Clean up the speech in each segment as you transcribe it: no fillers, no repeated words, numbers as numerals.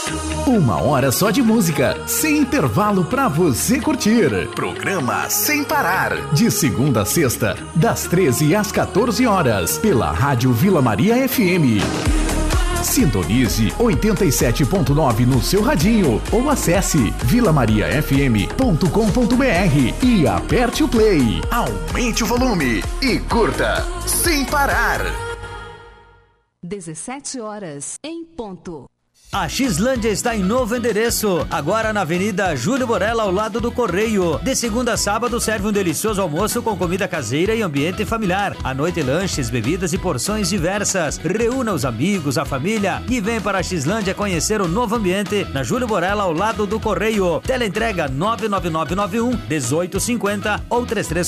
1 hora só de música, sem intervalo pra você curtir. Programa Sem Parar, de segunda a sexta, das 13 às 14 horas, pela Rádio Vila Maria FM. Sintonize 87.9 no seu radinho ou acesse vilamariafm.com.br e aperte o play, aumente o volume e curta Sem Parar. 17 horas em ponto. A Xlândia está em novo endereço, agora na Avenida Júlio Borella, ao lado do Correio. De segunda a sábado serve um delicioso almoço com comida caseira e ambiente familiar. À noite, lanches, bebidas e porções diversas. Reúna os amigos, a família e vem para a Xlândia conhecer o novo ambiente na Júlio Borella, ao lado do Correio. Teleentrega 99991-1850 ou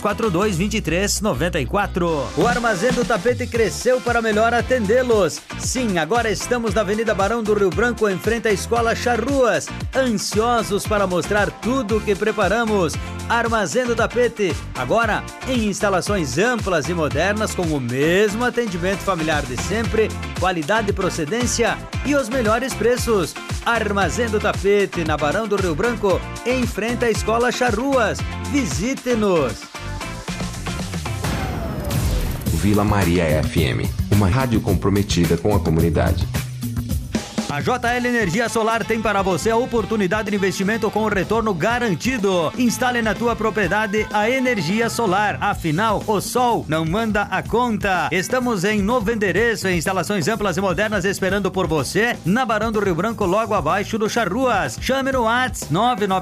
3342-2394. O Armazém do Tapete cresceu para melhor atendê-los. Sim, agora estamos na Avenida Barão do Rio Branco, em frente à Escola Charruas, ansiosos para mostrar tudo o que preparamos. Armazém do Tapete, agora em instalações amplas e modernas, com o mesmo atendimento familiar de sempre, qualidade e procedência e os melhores preços. Armazém do Tapete, na Barão do Rio Branco, em frente à Escola Charruas. Visite-nos. Vila Maria FM, uma rádio comprometida com a comunidade. A JL Energia Solar tem para você a oportunidade de investimento com retorno garantido. Instale na tua propriedade a energia solar. Afinal, o sol não manda a conta. Estamos em novo endereço, em instalações amplas e modernas esperando por você, na Barão do Rio Branco, logo abaixo do Charruas. Chame no WhatsApp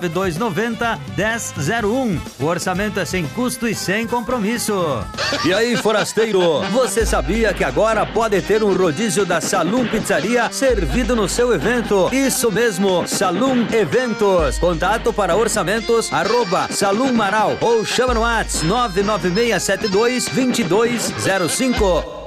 99290-1001. O orçamento é sem custo e sem compromisso. E aí, forasteiro, você sabia que agora pode ter um rodízio da Salum Pizzaria servido no seu evento? Isso mesmo, Salum Eventos. Contato para orçamentos @Salum Marau ou chama no WhatsApp 99672-2205.